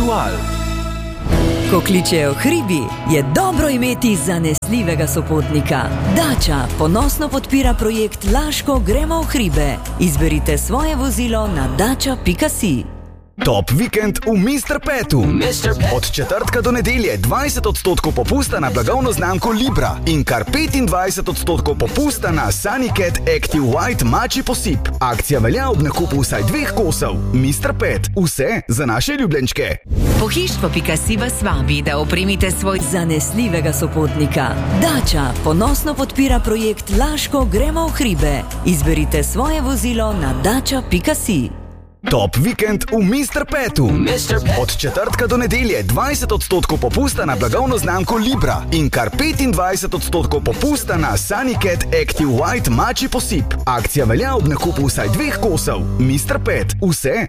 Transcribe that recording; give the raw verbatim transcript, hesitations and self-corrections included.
Aktual. Ko kličejo hribi, je dobro imeti zanesljivega sopotnika. Dača ponosno podpira projekt Laško gremo v hribe. Izberite svoje vozilo na dača pika si. Top vikend v mister Petu. Od četrtka do nedelje dvajset odstotkov popusta na blagovno znamko Libra in kar petindvajset odstotkov popusta na Sunnycat Active White mačji posip. Akcija velja ob nakupu vsaj dveh kosov. mister Pet, vse za naše ljubljenčke. Pohištvo pika si vas vabi, da opremite svoj zanesljivega sopotnika. Dača ponosno podpira projekt Laško gremo v hribe. Izberite svoje vozilo na dača pika si. Top vikend v mister Petu. Od četrtka do nedelje dvajset odstotkov popusta na blagovno znamko Libra in kar petindvajset odstotkov popusta na Sunnycat Active White mačji posip. Akcija velja ob nakupu vsaj dveh kosov. mister Pet, vse